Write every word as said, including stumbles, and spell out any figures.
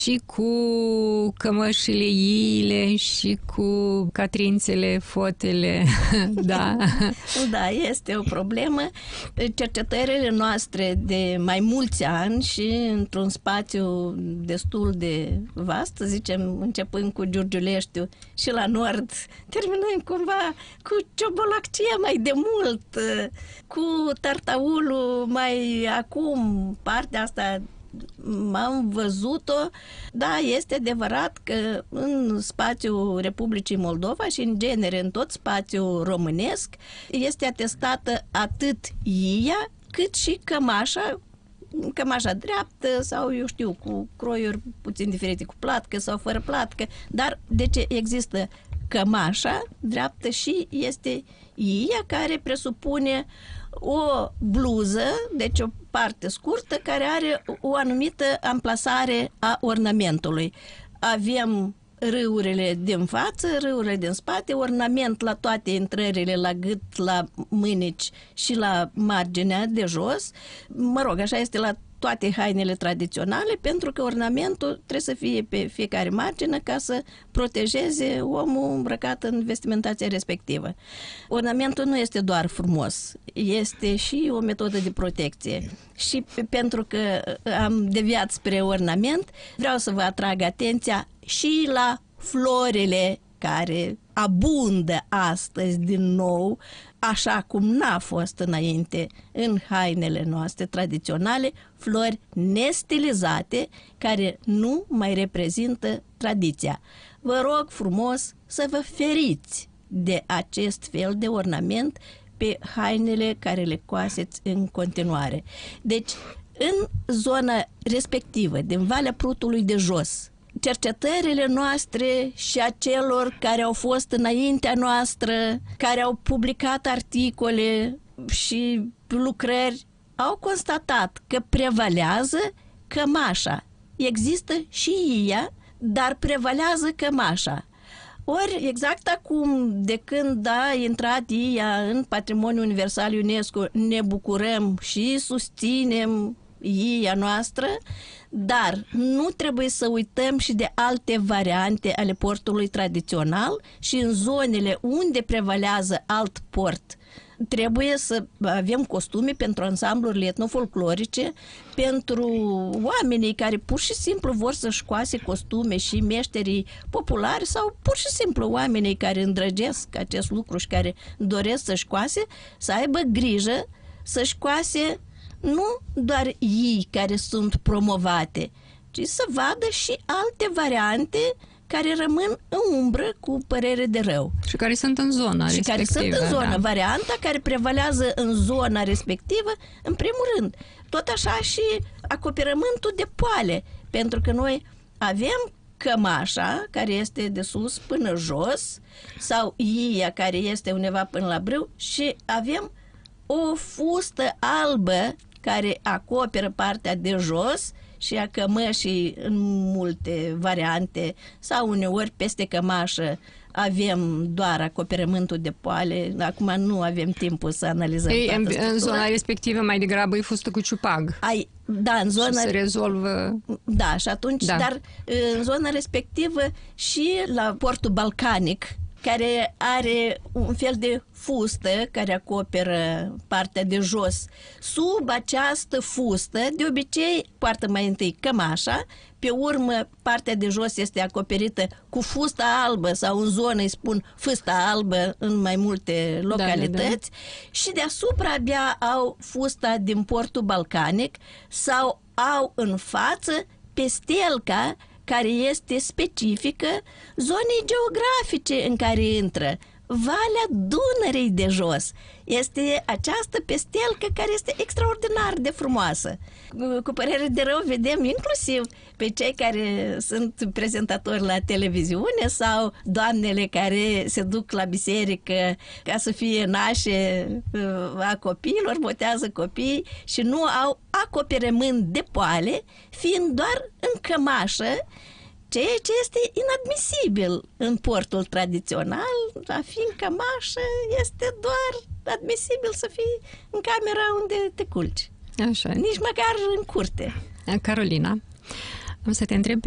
Și cu cămășile, iile și cu catrințele, fotele, da. Da, este o problemă. Cercetările noastre de mai mulți ani și într-un spațiu destul de vast, zicem, începând cu Giurgiuleștiu și la nord, terminând cumva cu Ciobolacia mai de mult, cu Tartaulul mai acum, partea asta am văzut-o. Da, este adevărat că în spațiul Republicii Moldova și în genere în tot spațiul românesc este atestată atât iia cât și cămașa, cămașa dreaptă sau, eu știu, cu croiuri puțin diferite, cu platcă sau fără platcă, dar de ce există cămașa dreaptă și este iia, care presupune o bluză, deci o parte scurtă, care are o anumită amplasare a ornamentului. Avem râurile din față, râurile din spate, ornament la toate intrările, la gât, la mânici și la marginea de jos. Mă rog, așa este la toate hainele tradiționale, pentru că ornamentul trebuie să fie pe fiecare margine ca să protejeze omul îmbrăcat în vestimentația respectivă. Ornamentul nu este doar frumos, este și o metodă de protecție. Și pentru că am deviat spre ornament, vreau să vă atrag atenția și la florile care abundă astăzi din nou, așa cum n-a fost înainte în hainele noastre tradiționale, flori nestilizate care nu mai reprezintă tradiția. Vă rog frumos să vă feriți de acest fel de ornament pe hainele care le coaseți în continuare. Deci, în zona respectivă, din Valea Prutului de Jos, cercetările noastre și a celor care au fost înaintea noastră, care au publicat articole și lucrări, au constatat că prevalează cămașa. Există și ea, dar prevalează cămașa. Ori, exact acum, de când a intrat ea în Patrimoniul Universal UNESCO, ne bucurăm și susținem iia noastră, dar nu trebuie să uităm și de alte variante ale portului tradițional și în zonele unde prevalează alt port trebuie să avem costume pentru ansamblurile etnofolclorice, pentru oamenii care pur și simplu vor să-și coase costume și meșterii populari sau pur și simplu oamenii care îndrăgesc acest lucru și care doresc să-și coase, să aibă grijă să-și coase nu doar ei care sunt promovate, ci să vadă și alte variante care rămân în umbră cu părere de rău. Și care sunt în zona și respectivă. Și care sunt în zonă. Da. Varianta care prevalează în zona respectivă, în primul rând. Tot așa și acoperământul de poale. Pentru că noi avem cămașa, care este de sus până jos, sau iia, care este undeva până la brâu, și avem o fustă albă care acoperă partea de jos și a cămășii în multe variante, sau uneori peste cămașă avem doar acoperământul de poale. Acum nu avem timpul să analizăm Ei, toată în, în zona respectivă mai degrabă e fustă cu ciupag. Ai, da, în zona... Și se rezolvă... Da, și atunci, da. Dar în zona respectivă și la portul balcanic, care are un fel de fustă care acoperă partea de jos. Sub această fustă, de obicei, poartă mai întâi cămașa, pe urmă partea de jos este acoperită cu fusta albă sau în zonă îi spun fusta albă în mai multe localități, da, da, da. Și deasupra abia au fusta din portul balcanic sau au în față pestelca care este specifică zonei geografice în care intră. Valea Dunării de jos este această pestelcă care este extraordinar de frumoasă. Cu părere de rău vedem inclusiv pe cei care sunt prezentatori la televiziune sau doamnele care se duc la biserică ca să fie nașe a copiilor, botează copii și nu au acoperământ de poale, fiind doar în cămașă, ceea ce este inadmisibil în portul tradițional. A fi în cămașă este doar admisibil să fii în camera unde te culci. Așa. Nici măcar în curte. Carolina, am să te întreb